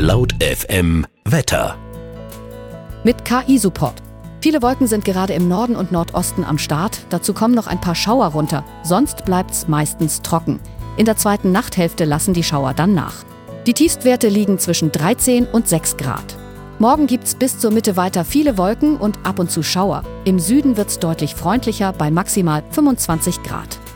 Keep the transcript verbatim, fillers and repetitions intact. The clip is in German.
Laut F M Wetter. Mit K I-Support. Viele Wolken sind gerade im Norden und Nordosten am Start. Dazu kommen noch ein paar Schauer runter. Sonst bleibt's meistens trocken. In der zweiten Nachthälfte lassen die Schauer dann nach. Die Tiefstwerte liegen zwischen dreizehn und sechs Grad. Morgen gibt's bis zur Mitte weiter viele Wolken und ab und zu Schauer. Im Süden wird's deutlich freundlicher bei maximal fünfundzwanzig Grad.